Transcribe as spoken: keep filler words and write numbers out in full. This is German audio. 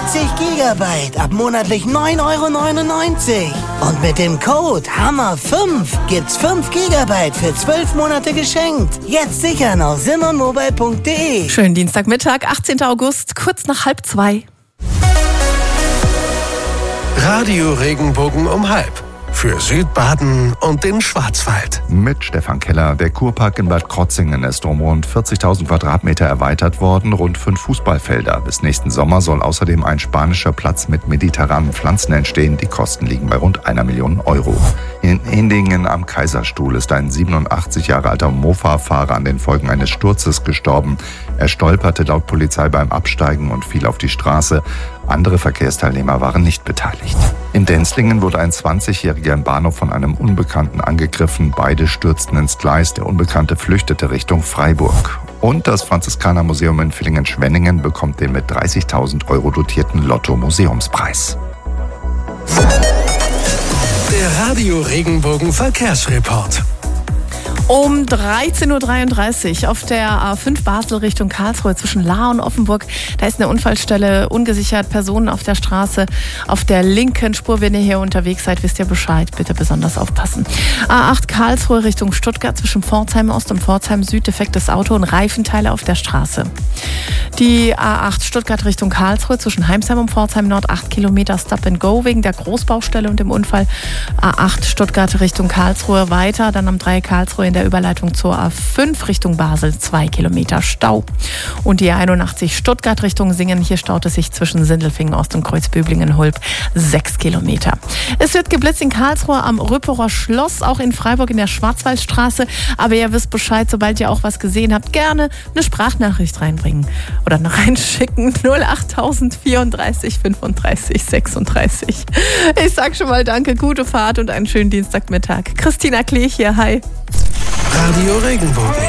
vierzig Gigabyte ab monatlich neun Euro neunundneunzig. Und mit dem Code Hammer fünf gibt's fünf Gigabyte für zwölf Monate geschenkt. Jetzt sichern auf simmermobile punkt de. Schönen Dienstagmittag, achtzehnter August, kurz nach halb zwei. Radio Regenbogen um halb. Für Südbaden und den Schwarzwald. Mit Stefan Keller. Der Kurpark in Bad Krotzingen ist um rund vierzigtausend Quadratmeter erweitert worden, rund fünf Fußballfelder. Bis nächsten Sommer soll außerdem ein spanischer Platz mit mediterranen Pflanzen entstehen. Die Kosten liegen bei rund einer Million Euro. In Hindingen am Kaiserstuhl ist ein siebenundachtzig Jahre alter Mofa-Fahrer an den Folgen eines Sturzes gestorben. Er stolperte laut Polizei beim Absteigen und fiel auf die Straße. Andere Verkehrsteilnehmer waren nicht beteiligt. In Denzlingen wurde ein zwanzigjähriger im Bahnhof von einem Unbekannten angegriffen. Beide stürzten ins Gleis. Der Unbekannte flüchtete Richtung Freiburg. Und das Franziskanermuseum in Villingen-Schwenningen bekommt den mit dreißigtausend Euro dotierten Lotto-Museumspreis. Der Radio Regenbogen Verkehrsreport. Um dreizehn Uhr dreiunddreißig auf der A fünf Basel Richtung Karlsruhe zwischen Lahr und Offenburg. Da ist eine Unfallstelle, ungesichert, Personen auf der Straße. Auf der linken Spur, wenn ihr hier unterwegs seid, wisst ihr Bescheid. Bitte besonders aufpassen. A acht Karlsruhe Richtung Stuttgart zwischen Pforzheim Ost und Pforzheim Süd. Defektes Auto und Reifenteile auf der Straße. Die A acht Stuttgart Richtung Karlsruhe zwischen Heimsheim und Pforzheim Nord. acht Kilometer Stop and Go wegen der Großbaustelle und dem Unfall. A acht Stuttgart Richtung Karlsruhe weiter. Dann am drei Karlsruhe in der Überleitung zur A fünf Richtung Basel, zwei Kilometer Stau. Und die A einundachtzig Stuttgart Richtung Singen, hier staut es sich zwischen Sindelfingen Ost und Kreuzböblingen-Hulb, sechs Kilometer. Es wird geblitzt in Karlsruhe am Rüpperer Schloss, auch in Freiburg in der Schwarzwaldstraße. Aber ihr wisst Bescheid, sobald ihr auch was gesehen habt, gerne eine Sprachnachricht reinbringen oder noch reinschicken. null acht vierunddreißig fünfunddreißig sechsunddreißig. Ich sag schon mal danke, gute Fahrt und einen schönen Dienstagmittag. Christina Klee hier, hi. Radio Regenbogen.